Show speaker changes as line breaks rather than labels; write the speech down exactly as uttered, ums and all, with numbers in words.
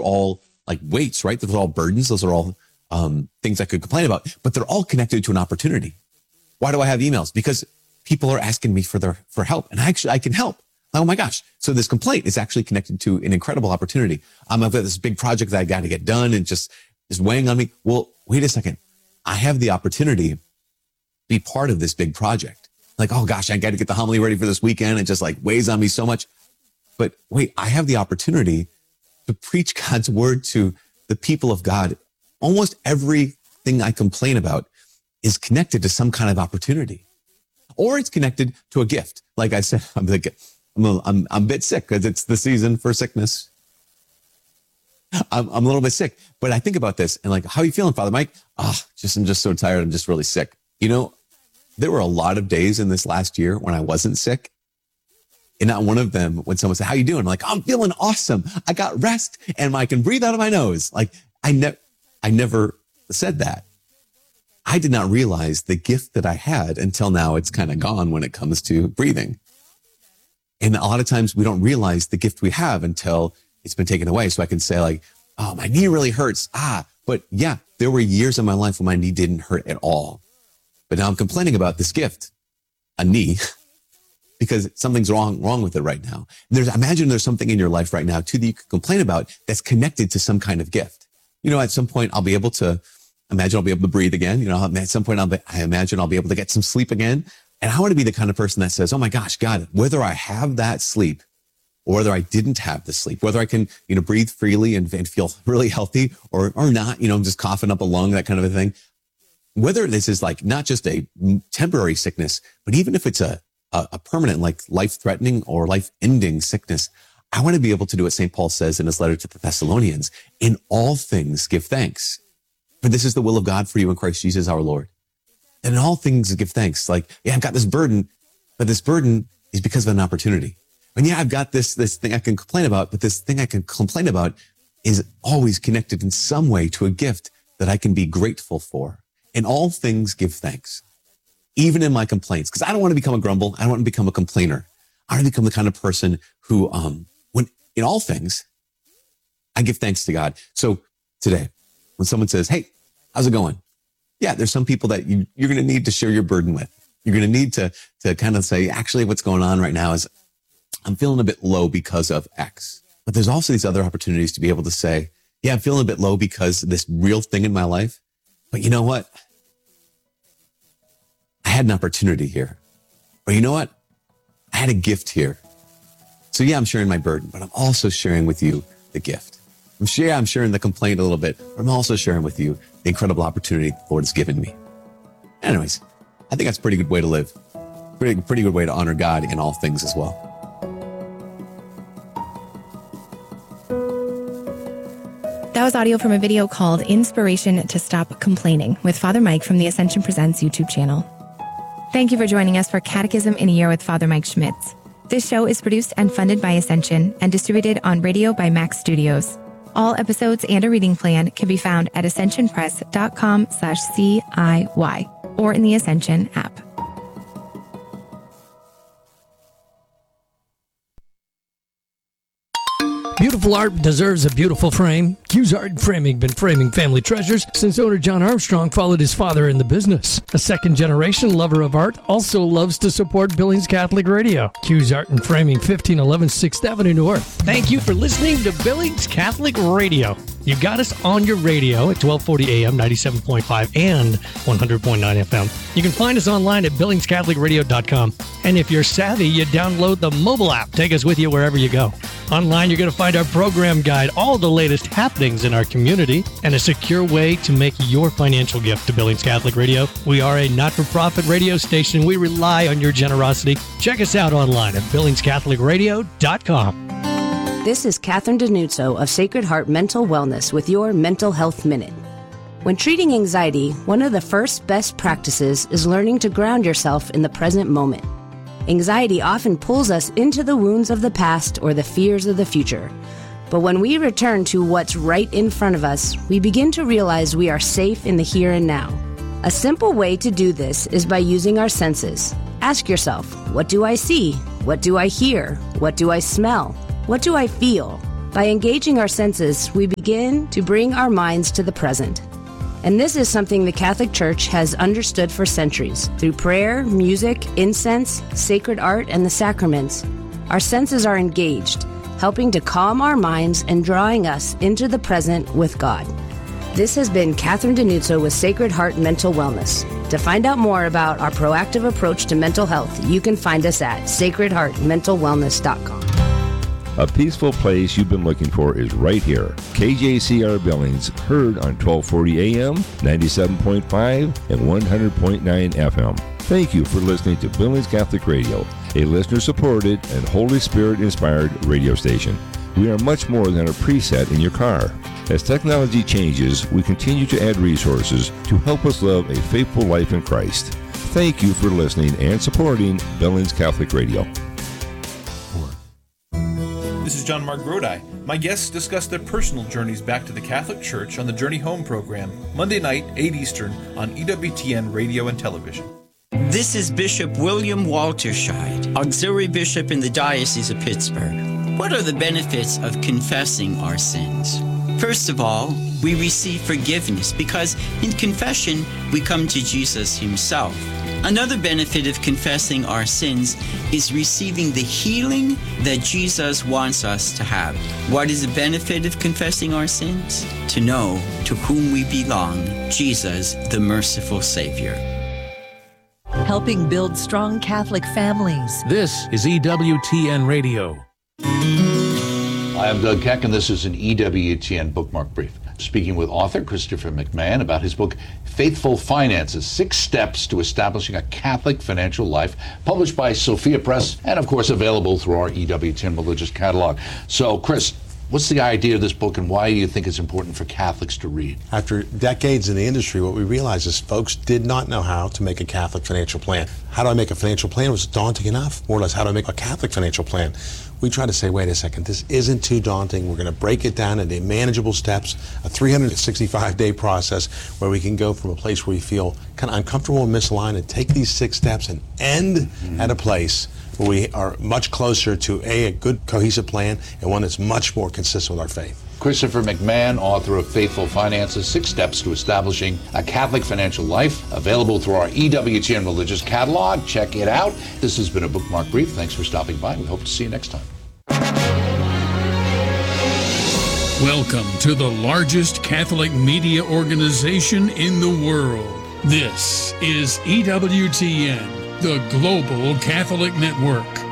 all like weights, right? Those are all burdens. Those are all um, things I could complain about, but they're all connected to an opportunity. Why do I have emails? Because people are asking me for their, for help, and actually I can help. Oh my gosh. So this complaint is actually connected to an incredible opportunity. Um, I've got this big project that I got to get done and just is weighing on me. Well, wait a second. I have the opportunity to be part of this big project. Like, oh gosh, I got to get the homily ready for this weekend. It just like weighs on me so much. But wait, I have the opportunity to preach God's word to the people of God. Almost everything I complain about is connected to some kind of opportunity, or it's connected to a gift. Like I said, I'm like, I'm a, I'm, I'm a bit sick because it's the season for sickness. I'm, I'm a little bit sick, but I think about this and like, how are you feeling, Father Mike? Ah, oh, just, I'm just so tired. I'm just really sick. You know, there were a lot of days in this last year when I wasn't sick. And not one of them, when someone said, how you doing? I'm like, I'm feeling awesome. I got rest and I can breathe out of my nose. Like I never, I never said that. I did not realize the gift that I had until now. It's kind of gone when it comes to breathing. And a lot of times we don't realize the gift we have until it's been taken away. So I can say like, oh, my knee really hurts. Ah, but yeah, there were years in my life when my knee didn't hurt at all. But now I'm complaining about this gift, a knee, because something's wrong, wrong with it right now. There's, imagine there's something in your life right now too that you could complain about that's connected to some kind of gift. You know, at some point I'll be able to, imagine I'll be able to breathe again. You know, at some point I'll be, I imagine I'll be able to get some sleep again. And I want to be the kind of person that says, oh my gosh, God, whether I have that sleep or whether I didn't have the sleep, whether I can, you know, breathe freely and, and feel really healthy or, or not, you know, I'm just coughing up a lung, that kind of a thing. Whether this is like not just a temporary sickness, but even if it's a, a, a permanent, like life-threatening or life-ending sickness, I want to be able to do what Saint Paul says in his letter to the Thessalonians, in all things give thanks. For this is the will of God for you in Christ Jesus our Lord. And in all things give thanks. Like, yeah, I've got this burden, but this burden is because of an opportunity. And yeah, I've got this, this thing I can complain about, but this thing I can complain about is always connected in some way to a gift that I can be grateful for. In all things give thanks, even in my complaints, because I don't want to become a grumble. I don't want to become a complainer. I want to become the kind of person who, um, when in all things, I give thanks to God. So today, when someone says, hey, how's it going? Yeah, there's some people that you, you're going to need to share your burden with. You're going to need to, to kind of say, actually, what's going on right now is I'm feeling a bit low because of X. But there's also these other opportunities to be able to say, yeah, I'm feeling a bit low because of this real thing in my life. But you know what? I had an opportunity here. Or you know what? I had a gift here. So yeah, I'm sharing my burden, but I'm also sharing with you the gift. I'm sure I'm sharing the complaint a little bit, but I'm also sharing with you the incredible opportunity the Lord has given me. Anyways, I think that's a pretty good way to live. Pretty, pretty good way to honor God in all things as well.
That was audio from a video called Inspiration to Stop Complaining with Father Mike from the Ascension Presents YouTube channel. Thank you for joining us for Catechism in a Year with Father Mike Schmitz. This show is produced and funded by Ascension and distributed on radio by Max Studios. All episodes and a reading plan can be found at ascensionpress.com slash CIY or in the Ascension app.
Beautiful art deserves a beautiful frame. Q's Art and Framing been framing family treasures since owner John Armstrong followed his father in the business. A second-generation lover of art also loves to support Billings Catholic Radio. Q's Art and Framing, fifteen eleven sixth Avenue North. Thank you for listening to Billings Catholic Radio. You got us on your radio at twelve forty A M, ninety-seven point five, and one hundred point nine F M. You can find us online at billings catholic radio dot com. And if you're savvy, you download the mobile app. Take us with you wherever you go. Online, you're going to find our program guide, all the latest happenings in our community, and a secure way to make your financial gift to Billings Catholic Radio. We are a not-for-profit radio station. We rely on your generosity. Check us out online at billings catholic radio dot com.
This is Catherine Denuzzo of Sacred Heart Mental Wellness with your Mental Health Minute. When treating anxiety, one of the first best practices is learning to ground yourself in the present moment. Anxiety often pulls us into the wounds of the past or the fears of the future. But when we return to what's right in front of us, we begin to realize we are safe in the here and now. A simple way to do this is by using our senses. Ask yourself, what do I see? What do I hear? What do I smell? What do I feel? By engaging our senses, we begin to bring our minds to the present. And this is something the Catholic Church has understood for centuries. Through prayer, music, incense, sacred art, and the sacraments, our senses are engaged, helping to calm our minds and drawing us into the present with God. This has been Catherine Denuzzo with Sacred Heart Mental Wellness. To find out more about our proactive approach to mental health, you can find us at sacred heart mental wellness dot com.
A peaceful place you've been looking for is right here. K J C R Billings, heard on twelve forty A M, ninety-seven point five, and one hundred point nine F M. Thank you for listening to Billings Catholic Radio, a listener-supported and Holy Spirit-inspired radio station. We are much more than a preset in your car. As technology changes, we continue to add resources to help us live a faithful life in Christ. Thank you for listening and supporting Billings Catholic Radio.
This is John Mark Grodi. My guests discuss their personal journeys back to the Catholic Church on the Journey Home program, Monday night, eight Eastern, on E W T N Radio and Television.
This is Bishop William Walterscheid, Auxiliary Bishop in the Diocese of Pittsburgh. What are the benefits of confessing our sins? First of all, we receive forgiveness because in confession, we come to Jesus himself. Another benefit of confessing our sins is receiving the healing that Jesus wants us to have. What is the benefit of confessing our sins? To know to whom we belong, Jesus, the merciful Savior.
Helping build strong Catholic families.
This is E W T N Radio.
Hi, I'm Doug Keck, and this is an E W T N Bookmark Brief. Speaking with author Christopher McMahon about his book, Faithful Finances, Six Steps to Establishing a Catholic Financial Life, published by Sophia Press, and of course available through our E W T N Religious Catalog. So, Chris, what's the idea of this book, and why do you think it's important for Catholics to read?
After decades in the industry, what we realized is folks did not know how to make a Catholic financial plan. How do I make a financial plan was daunting enough. More or less, how do I make a Catholic financial plan? We try to say, wait a second, this isn't too daunting. We're going to break it down into manageable steps, a three hundred sixty-five day process where we can go from a place where we feel kind of uncomfortable and misaligned and take these six steps and end mm-hmm. at a place where we are much closer to a, a good cohesive plan and one that's much more consistent with our faith.
Christopher McMahon, author of Faithful Finances, Six Steps to Establishing a Catholic Financial Life, available through our E W T N Religious Catalog. Check it out. This has been a Bookmark Brief. Thanks for stopping by. We hope to see you next time.
Welcome to the largest Catholic media organization in the world. This is E W T N, the Global Catholic Network.